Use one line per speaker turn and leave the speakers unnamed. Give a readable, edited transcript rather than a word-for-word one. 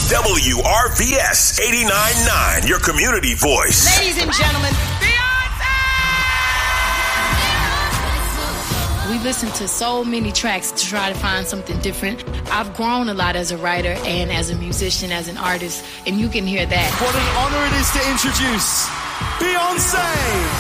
WRVS 89.9, your community voice.
Ladies and gentlemen,
We've listened to so many tracks to try to find something different. I've grown a lot as a writer and as a musician, as an artist, and you can hear that.
What an honor it is to introduce Beyonce!